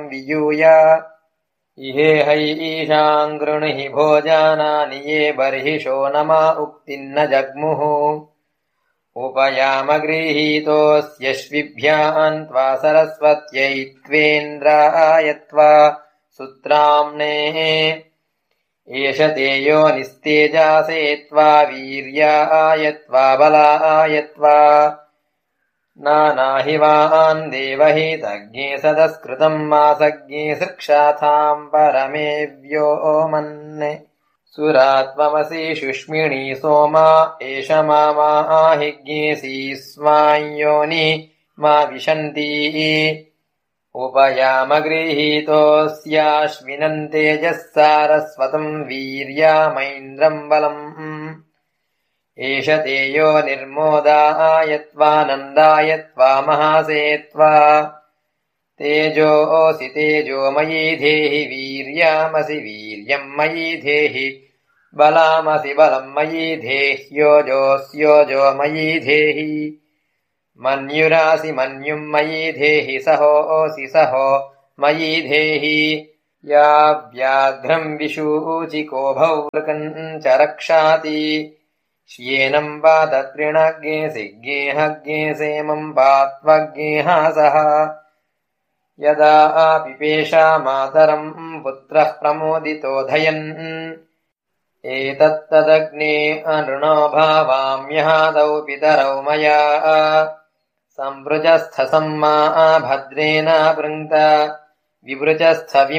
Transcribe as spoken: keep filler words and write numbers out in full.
वियूय इहेहैषाम् गृणुहि भोजानानि ये बर्हिषो नमा उक्तिन्न जग्मुः उपयामगृहीतोऽस्यश्विभ्याम् त्वा सरस्वत्यै त्वेन्द्राय त्वा सुत्राम्नेः एष ते योनिस्तेजासे त्वा वीर्याय त्वा बलाय त्वा नानाहिवान् देवहितज्ञे सदस्कृतम् मासज्ञे सृक्षाथाम् परमे व्योमन् सुरात्वमसि शुष्मिणी सोमा एष मामाहिज्ञेसी स्वायोनि मा विशन्ति उपयामगृहीतोऽस्याश्विनम् तेजः सारस्वतम् वीर्यामैन्द्रम् बलम् एष ते यो निर्मोदाय त्वानन्दाय त्वा महासे त्वा तेजोऽसि तेजोमयी धेहि वीर्यामसि वीर्यम् मयि धेहि बलामसि बलम् मयि धेह्योजोऽस्योजो मयि धेहि मन्युरासि मन्युम् मयि धेहि सहोऽसि सहो मयि धेहि या व्याघ्रम् विशूचिको भौर्कम् च रक्षाति श्येनम् पात तृणज्ञे सिज्ञेहज्ञे सेमम् पात्वज्ञेहासः यदा पिपेषा मातरम् पुत्रः प्रमोदितो धयन् एतत्तदग्ने अनृणो भावाम्यहादौ पितरौ मया संवृजस्थसम्मा भद्रेण पृङ्क्त विवृजस्थविम्